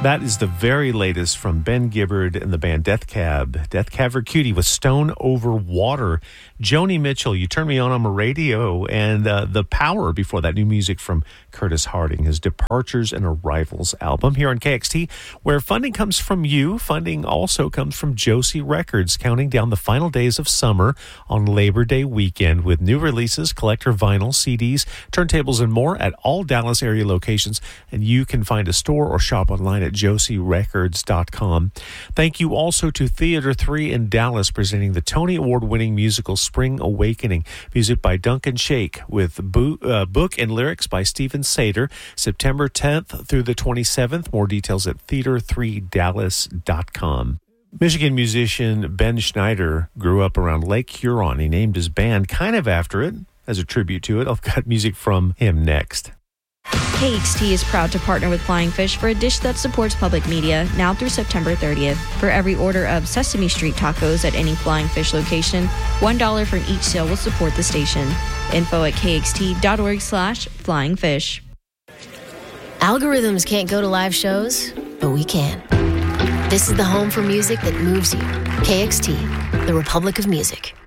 That is the very latest from Ben Gibbard and the band Death Cab. Death Cab for Cutie with Stone Over Water. Joni Mitchell, You Turn Me On My Radio, and The Power before that, new music from Curtis Harding, his Departures and Arrivals album here on KXT, where funding comes from you. Funding also comes from Josie Records, counting down the final days of summer on Labor Day weekend with new releases, collector vinyl, CDs, turntables, and more at all Dallas area locations. And you can find a store or shop online at josierecords.com. Thank you also to Theater 3 in Dallas, presenting the Tony Award-winning musical Spring Awakening. Music by Duncan Shake with book and lyrics by Stephen Sater. September 10th through the 27th. More details at theater3dallas.com. Michigan musician Ben Schneider grew up around Lake Huron. He named his band kind of after it, as a tribute to it. I've got music from him next. KXT is proud to partner with Flying Fish for a dish that supports public media now through September 30th. For every order of Sesame Street tacos at any Flying Fish location, $1 from each sale will support the station. Info at kxt.org/flyingfish. Algorithms can't go to live shows, but we can. This is the home for music that moves you. KXT, the Republic of Music.